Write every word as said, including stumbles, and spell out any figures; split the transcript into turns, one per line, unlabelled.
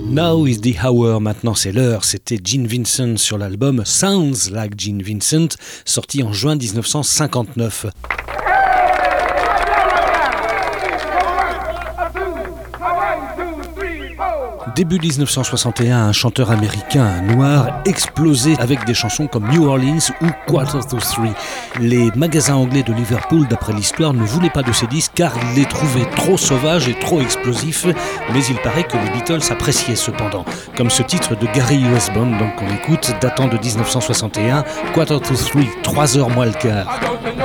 Now is the hour, maintenant c'est l'heure, c'était Gene Vincent sur l'album Sounds Like Gene Vincent, sorti en juin dix-neuf cent cinquante-neuf. Début dix-neuf cent soixante et un, un chanteur américain noir explosé avec des chansons comme New Orleans ou Quarter to Three. Les magasins anglais de Liverpool, d'après l'histoire, ne voulaient pas de ces disques car ils les trouvaient trop sauvages et trop explosifs, mais il paraît que les Beatles appréciaient cependant. Comme ce titre de Gary U S Bond, donc on écoute, datant de dix-neuf cent soixante et un, Quarter to Three, trois heures moins le quart.